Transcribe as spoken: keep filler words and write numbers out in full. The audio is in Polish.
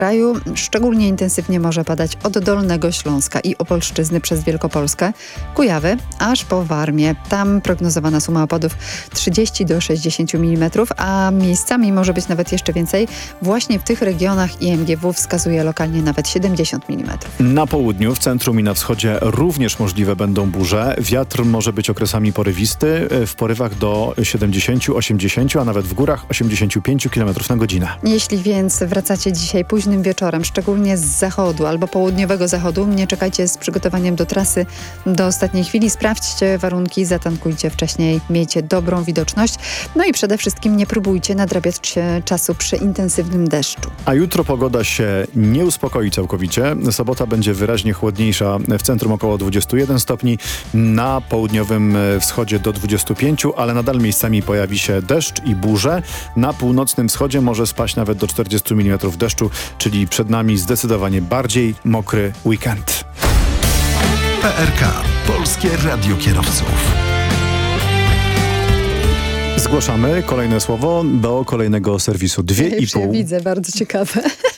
kraju. Szczególnie intensywnie może padać od Dolnego Śląska i Opolszczyzny przez Wielkopolskę, Kujawy, aż po Warmię. Tam prognozowana suma opadów trzydzieści do sześćdziesięciu milimetrów, a miejscami może być nawet jeszcze więcej. Właśnie w tych regionach I M G W wskazuje lokalnie nawet siedemdziesiąt milimetrów. Na południu, w centrum i na wschodzie również możliwe będą burze. Wiatr może być okresami porywisty, w porywach do siedemdziesięciu, osiemdziesięciu, a nawet w górach osiemdziesięciu pięciu kilometrów na godzinę. Jeśli więc wracacie dzisiaj późnym wieczorem, szczególnie z zachodu albo południowego zachodu, nie czekajcie z przygotowaniem do trasy do ostatniej chwili. Sprawdźcie warunki, zatankujcie wcześniej, miejcie dobrą widoczność. No i przede wszystkim nie próbujcie nadrabiać czasu przy intensywnym deszczu. A jutro pogoda się nie uspokoi całkowicie. Sobota będzie wyraźnie chłodniejsza, w centrum około dwudziestu jeden stopni, na południowym wschodzie do dwudziestu pięciu, ale nadal miejscami pojawi się deszcz i burze. Na północnym wschodzie może spaść nawet do czterdziestu milimetrów deszczu, czyli przed nami zdecydowanie bardziej mokry weekend. P R K. Polskie Radio Kierowców. Zgłaszamy kolejne słowo do kolejnego serwisu. Dwie Ja i już je pół. widzę, bardzo ciekawe.